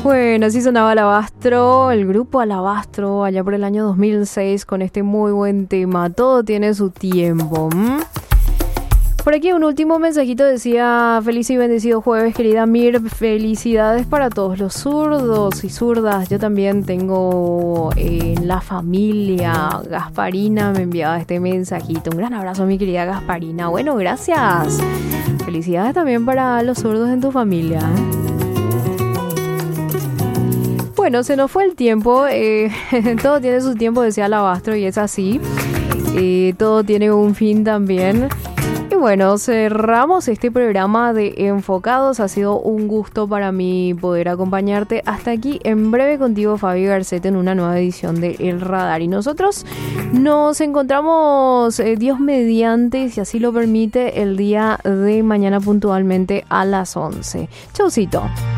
Bueno, así sonaba Alabastro, el grupo Alabastro, allá por el año 2006, con este muy buen tema. Todo tiene su tiempo. Por aquí un último mensajito decía: feliz y bendecido jueves, querida Mir. Felicidades para todos los zurdos y zurdas. Yo también tengo en la familia. Gasparina me enviaba este mensajito. Un gran abrazo, mi querida Gasparina. Bueno, gracias. Felicidades también para los zurdos en tu familia. Bueno, se nos fue el tiempo. Todo tiene su tiempo, decía Alabastro, y es así. Todo tiene un fin también. Y bueno, cerramos este programa de Enfocados. Ha sido un gusto para mí poder acompañarte hasta aquí. En breve contigo, Fabi Garcete, en una nueva edición de El Radar. Y nosotros nos encontramos, Dios mediante, si así lo permite, el día de mañana puntualmente a las 11. Chaucito.